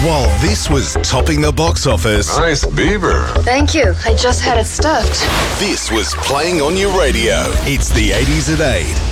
While this was topping the box office, Nice beaver. Thank you. I just had it stuffed. this was playing on your radio. It's the 80s at 8